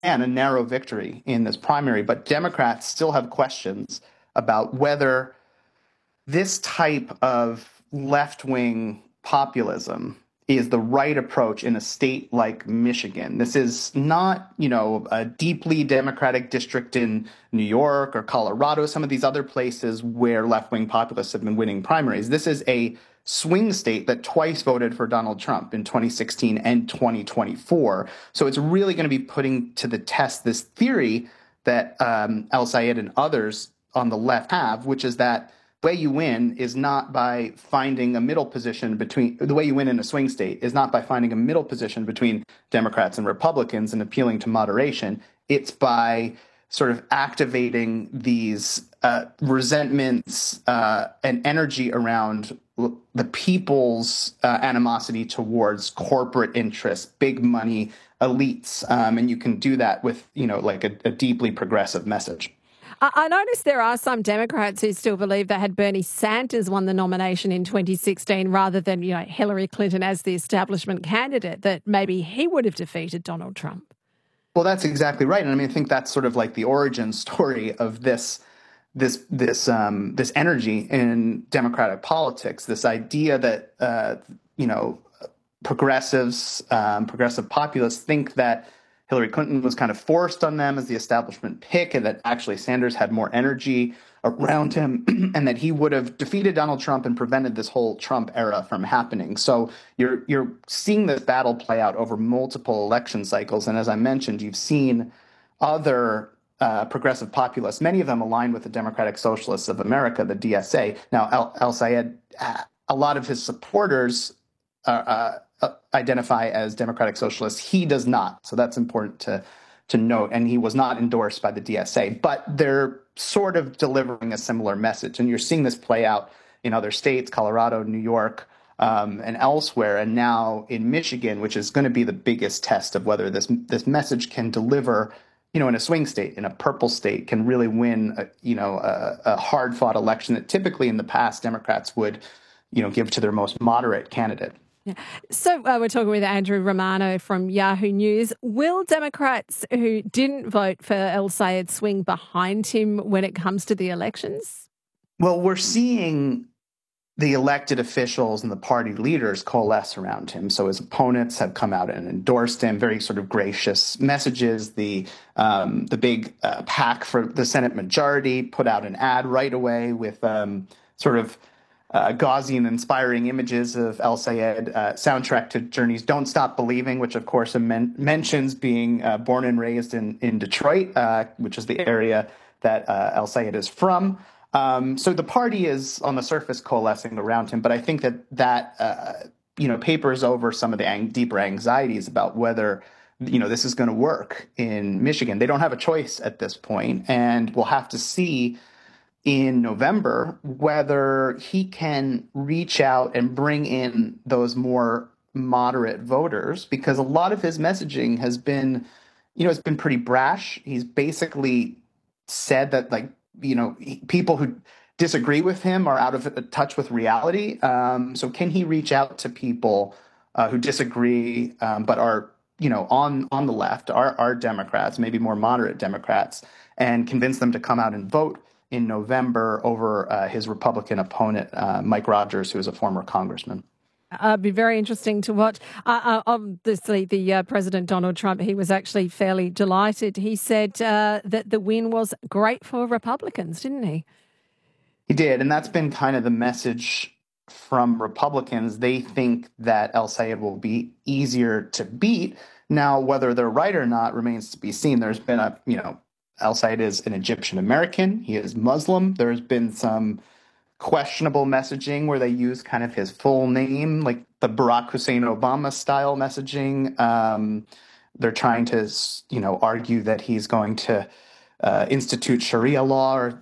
and a narrow victory in this primary, but Democrats still have questions about whether this type of left-wing populism is the right approach in a state like Michigan. This is not, a deeply Democratic district in New York or Colorado, some of these other places where left-wing populists have been winning primaries. This is a swing state that twice voted for Donald Trump in 2016 and 2024. So it's really going to be putting to the test this theory that El-Sayed and others on the left have, which is that the way you win is not by finding a middle position between the way you win in a swing state is not by finding a middle position between Democrats and Republicans and appealing to moderation. It's by sort of activating these resentments and energy around the people's animosity towards corporate interests, big money elites. And you can do that with, like a deeply progressive message. I noticed there are some Democrats who still believe that had Bernie Sanders won the nomination in 2016 rather than, Hillary Clinton as the establishment candidate, that maybe he would have defeated Donald Trump. Well, that's exactly right. And I think that's sort of like the origin story of this energy in Democratic politics, this idea that, progressive populists think that Hillary Clinton was kind of forced on them as the establishment pick, and that actually Sanders had more energy around him, and that he would have defeated Donald Trump and prevented this whole Trump era from happening. So you're seeing this battle play out over multiple election cycles, and as I mentioned, you've seen other progressive populists, many of them aligned with the Democratic Socialists of America, the DSA. Now, El-Sayed, a lot of his supporters identify as Democratic Socialists. He does not. So that's important to note. And he was not endorsed by the DSA. But they're sort of delivering a similar message. And you're seeing this play out in other states, Colorado, New York, and elsewhere. And now in Michigan, which is going to be the biggest test of whether this message can deliver, in a swing state, in a purple state, can really win, a hard-fought election that typically in the past Democrats would, give to their most moderate candidate. Yeah. So we're talking with Andrew Romano from Yahoo News. Will Democrats who didn't vote for El-Sayed swing behind him when it comes to the elections? Well, we're seeing the elected officials and the party leaders coalesce around him. So his opponents have come out and endorsed him, very sort of gracious messages. The big PAC for the Senate majority put out an ad right away with sort of gauzy and inspiring images of El-Sayed, soundtrack to Journey's Don't Stop Believing, which of course mentions being born and raised in Detroit, which is the area that El-Sayed is from. So the party is on the surface coalescing around him, but I think that papers over some of the deeper anxieties about whether this is going to work in Michigan. They don't have a choice at this point, and we'll have to see in November whether he can reach out and bring in those more moderate voters, because a lot of his messaging has been, it's been pretty brash. He's basically said that, people who disagree with him are out of touch with reality. So can he reach out to people who disagree but are, on the left, are Democrats, maybe more moderate Democrats, and convince them to come out and vote in November over his Republican opponent, Mike Rogers, who is a former congressman? It'd be very interesting to watch. Obviously, the President Donald Trump, he was actually fairly delighted. He said that the win was great for Republicans, didn't he? He did, and that's been kind of the message from Republicans. They think that El-Sayed will be easier to beat. Now, whether they're right or not remains to be seen. There's been El-Sayed is an Egyptian American. He is Muslim. There's been some questionable messaging where they use kind of his full name, like the Barack Hussein Obama style messaging. They're trying to, argue that he's going to institute Sharia law, or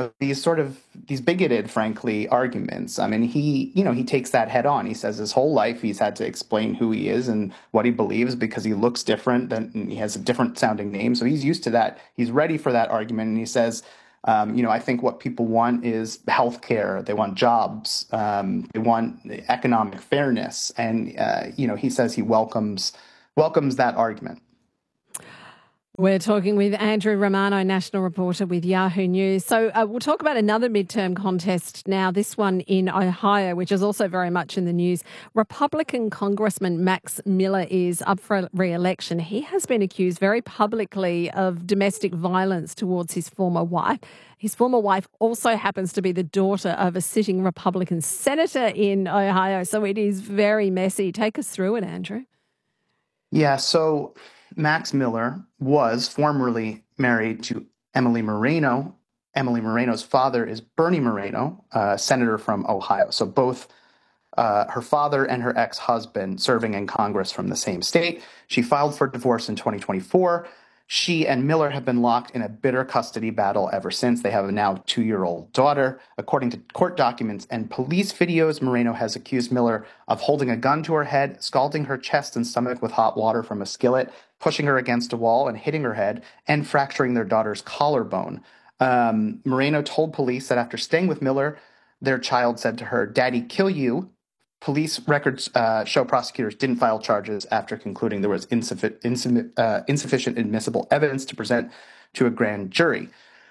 these bigoted, frankly, arguments. I mean, he takes that head on. He says his whole life he's had to explain who he is and what he believes because he looks different, and he has a different sounding name. So he's used to that. He's ready for that argument, and he says, I think what people want is health care. They want jobs. They want economic fairness. And, he says he welcomes that argument. We're talking with Andrew Romano, national reporter with Yahoo News. So we'll talk about another midterm contest now, this one in Ohio, which is also very much in the news. Republican Congressman Max Miller is up for re-election. He has been accused very publicly of domestic violence towards his former wife. His former wife also happens to be the daughter of a sitting Republican senator in Ohio. So it is very messy. Take us through it, Andrew. Yeah, so Max Miller was formerly married to Emily Moreno. Emily Moreno's father is Bernie Moreno, a senator from Ohio. So both her father and her ex-husband serving in Congress from the same state. She filed for divorce in 2024. She and Miller have been locked in a bitter custody battle ever since. They have a now 2-year-old daughter. According to court documents and police videos, Moreno has accused Miller of holding a gun to her head, scalding her chest and stomach with hot water from a skillet, pushing her against a wall and hitting her head, and fracturing their daughter's collarbone. Moreno told police that after staying with Miller, their child said to her, "Daddy, kill you." Police records show prosecutors didn't file charges after concluding there was insufficient admissible evidence to present to a grand jury.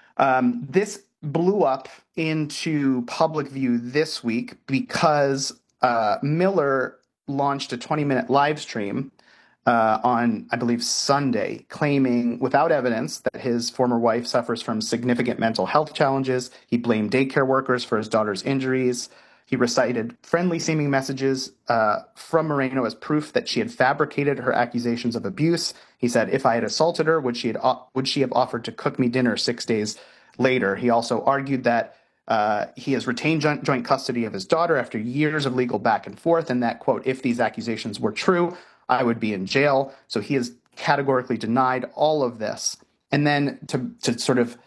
This blew up into public view this week because Miller launched a 20-minute live stream on, I believe, Sunday, claiming without evidence that his former wife suffers from significant mental health challenges. He blamed daycare workers for his daughter's injuries. He recited friendly-seeming messages from Moreno as proof that she had fabricated her accusations of abuse. He said, "If I had assaulted her, would she have offered to cook me dinner 6 days later?" He also argued that he has retained joint custody of his daughter after years of legal back and forth, and that, quote, "if these accusations were true, I would be in jail." So he has categorically denied all of this. And then to sort of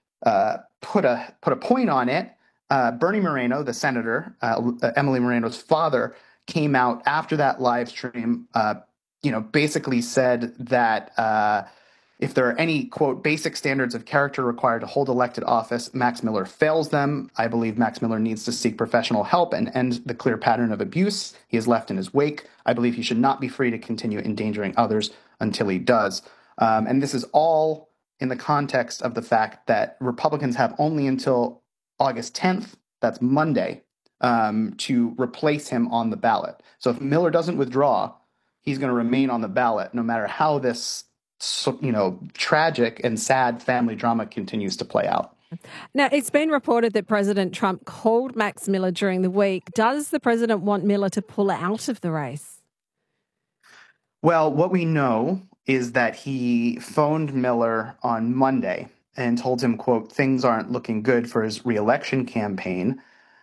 put a point on it, Bernie Moreno, the senator, Emily Moreno's father, came out after that live stream, basically said that if there are any, quote, "basic standards of character required to hold elected office, Max Miller fails them. I believe Max Miller needs to seek professional help and end the clear pattern of abuse he has left in his wake. I believe he should not be free to continue endangering others until he does." And this is all in the context of the fact that Republicans have only until August 10th, that's Monday, to replace him on the ballot. So if Miller doesn't withdraw, he's going to remain on the ballot no matter how this, tragic and sad family drama continues to play out. Now, it's been reported that President Trump called Max Miller during the week. Does the president want Miller to pull out of the race? Well, what we know is that he phoned Miller on Monday and told him, quote, "things aren't looking good for his reelection campaign."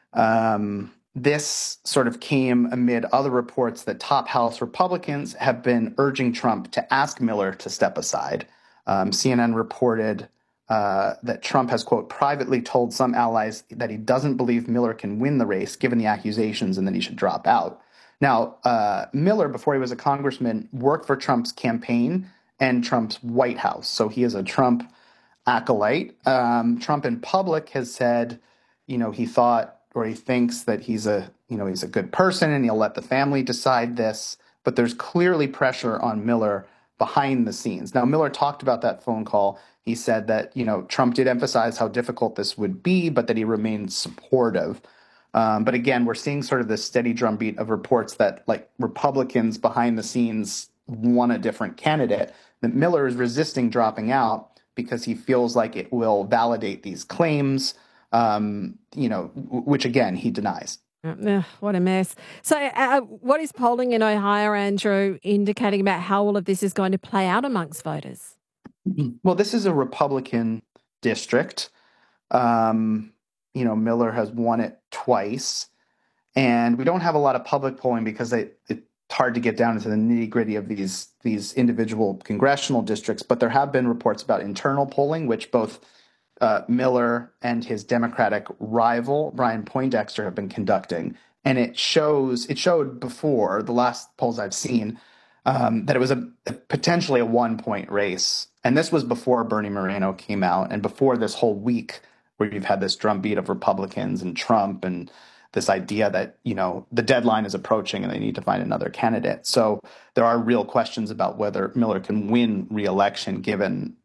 This sort of came amid other reports that top House Republicans have been urging Trump to ask Miller to step aside. CNN reported that Trump has, quote, "privately told some allies that he doesn't believe Miller can win the race given the accusations and that he should drop out." Now, Miller, before he was a congressman, worked for Trump's campaign and Trump's White House. So he is a Trump acolyte. Trump in public has said, he thought or he thinks that he's a good person and he'll let the family decide this. But there's clearly pressure on Miller behind the scenes. Now, Miller talked about that phone call. He said that, Trump did emphasize how difficult this would be, but that he remained supportive. But again, we're seeing sort of this steady drumbeat of reports that Republicans behind the scenes want a different candidate, that Miller is resisting dropping out because he feels like it will validate these claims, which again, he denies. What a mess. So what is polling in Ohio, Andrew, indicating about how all of this is going to play out amongst voters? Well, this is a Republican district. Miller has won it twice, and we don't have a lot of public polling because it's hard to get down into the nitty-gritty of these individual congressional districts, but there have been reports about internal polling, which both Miller and his Democratic rival, Brian Poindexter, have been conducting. And it showed before, the last polls I've seen, that it was potentially a 1-point race. And this was before Bernie Moreno came out and before this whole week where you've had this drumbeat of Republicans and Trump and this idea that, the deadline is approaching and they need to find another candidate. So there are real questions about whether Miller can win re-election given